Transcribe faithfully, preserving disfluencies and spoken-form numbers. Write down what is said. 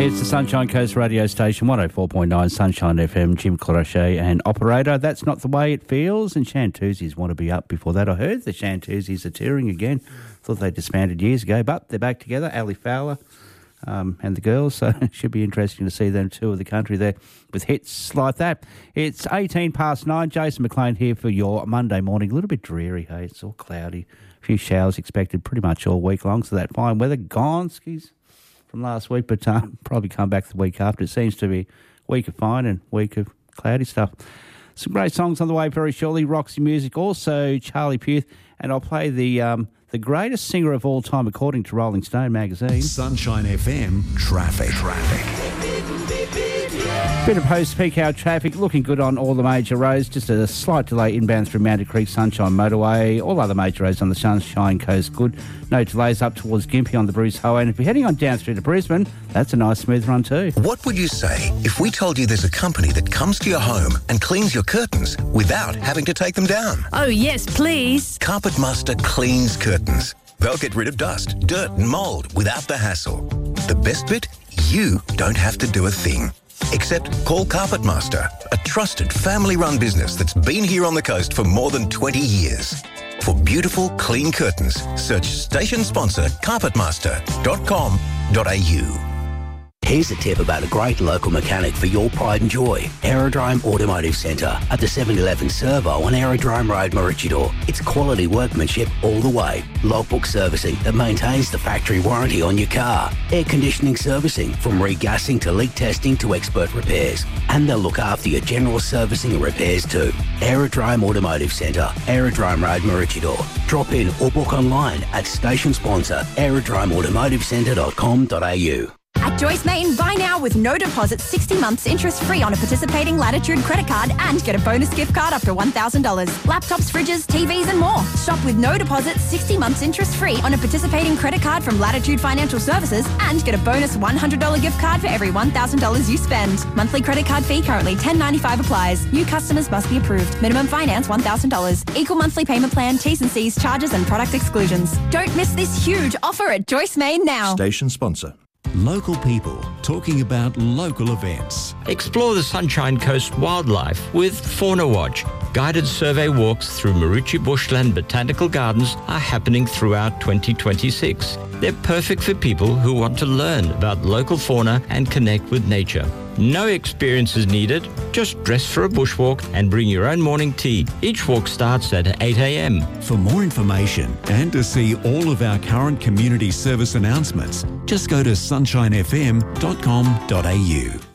It's the Sunshine Coast radio station, one oh four point nine Sunshine F M, Jim Clochet and operator. That's not the way it feels, and Shantuzis want to be up before that. I heard the Shantuzis are touring again. Thought they disbanded years ago, but they're back together, Ali Fowler um, and the girls, so it should be interesting to see them tour the country there with hits like that. It's eighteen past nine. Jason McLean here for your Monday morning. A little bit dreary, hey, it's all cloudy. A few showers expected pretty much all week long, so that fine weather gone, skis. From last week, but um, probably come back the week after. It seems to be a week of fine and week of cloudy stuff. Some great songs on the way very shortly. Roxy Music, also Charlie Puth, and I'll play the um, the greatest singer of all time according to Rolling Stone magazine. Sunshine F M traffic. Traffic. Bit of post-peak hour traffic, looking good on all the major roads. Just a slight delay inbound through Mountain Creek Sunshine Motorway. All other major roads on the Sunshine Coast good. No delays up towards Gympie on the Bruce Highway. And if you're heading on down through to Brisbane, that's a nice smooth run too. What would you say if we told you there's a company that comes to your home and cleans your curtains without having to take them down? Oh, yes, please. Carpet Master cleans curtains. They'll get rid of dust, dirt and mould without the hassle. The best bit? You don't have to do a thing. Except call Carpet Master, a trusted family-run business that's been here on the coast for more than twenty years. For beautiful, clean curtains, search station sponsor carpet master dot com dot a u. Here's a tip about a great local mechanic for your pride and joy. Aerodrome Automotive Centre at the seven eleven Servo on Aerodrome Road, Maroochydore. It's quality workmanship all the way. Logbook servicing that maintains the factory warranty on your car. Air conditioning servicing from regassing to leak testing to expert repairs. And they'll look after your general servicing and repairs too. Aerodrome Automotive Centre, Aerodrome Road, Maroochydore. Drop in or book online at station sponsor aerodrome automotive centre dot com dot a u. At Joyce Main, buy now with no deposit, sixty months interest-free on a participating Latitude credit card and get a bonus gift card up to one thousand dollars. Laptops, fridges, T Vs and more. Shop with no deposit, sixty months interest-free on a participating credit card from Latitude Financial Services and get a bonus one hundred dollars gift card for every one thousand dollars you spend. Monthly credit card fee currently ten dollars and ninety-five cents applies. New customers must be approved. Minimum finance one thousand dollars. Equal monthly payment plan, T's and C's, charges and product exclusions. Don't miss this huge offer at Joyce Main now. Station sponsor. Local people talking about local events. Explore the Sunshine Coast wildlife with Fauna Watch. Guided survey walks through Maroochy Bushland Botanical Gardens are happening throughout twenty twenty-six. They're perfect for people who want to learn about local fauna and connect with nature. No experience is needed. Just dress for a bushwalk and bring your own morning tea. Each walk starts at eight a m. For more information and to see all of our current community service announcements, just go to sunshine f m dot com dot a u.